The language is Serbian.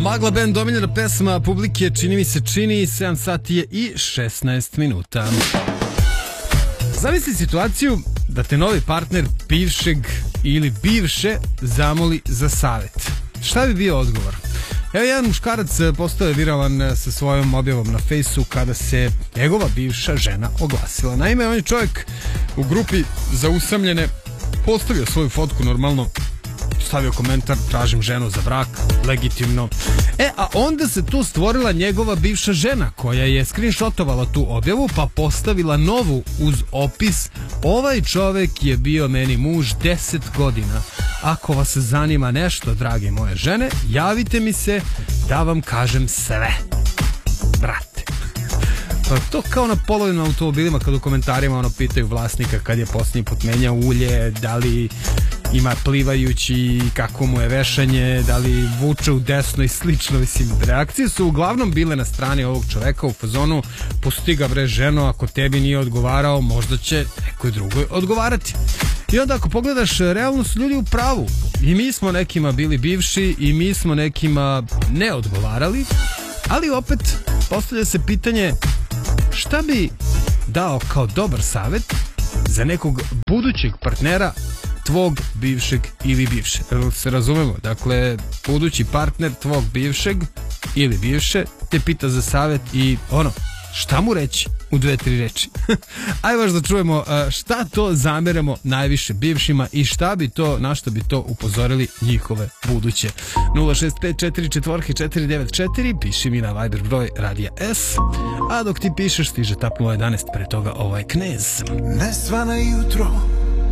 Magla band, omiljena pesma publike, čini mi se čini, 7 sati je i 16 minuta. Zamisli situaciju da te novi partner bivšeg ili bivše zamoli za savjet. Šta bi bio odgovor? Evo, jedan muškarac postao je viralan sa svojom objavom na Fejsu kada se njegova bivša žena oglasila. Naime, on je čovjek u grupi za usamljene postavio svoju fotku normalno, stavio komentar, tražim ženu za brak, legitimno. A onda se tu stvorila njegova bivša žena koja je screenshotovala tu objavu pa postavila novu uz opis: ovaj čovek je bio meni muž 10 godina. Ako vas zanima nešto, drage moje žene, javite mi se da vam kažem sve. Brate. Pa to kao na polovnim automobilima kad u komentarima pitaju vlasnika kad je posljednji put menjao ulje, da li ima plivajući, kako mu je vešanje, da li vuče u desno i slično. Mislim, reakcije su uglavnom bile na strani ovog čoveka u fazonu: pusti ga bre ženo, ako tebi nije odgovarao, možda će nekoj drugoj odgovarati. I onda ako pogledaš, realno su ljudi u pravu. I mi smo nekima bili bivši i mi smo nekima ne odgovarali, ali opet postavlja se pitanje šta bi dao kao dobar savjet za nekog budućeg partnera tvog bivšeg ili bivše. Se razumemo, dakle, budući partner tvog bivšeg ili bivše te pita za savjet i šta mu reći u 2-3 reči. Ajde baš da čujemo šta to zameramo najviše bivšima i na što bi to upozorili njihove buduće. 065449494, piši mi na Viber broj Radija S, a dok ti pišeš stiže Top 011, pre toga ovaj Knez. Nesvana jutro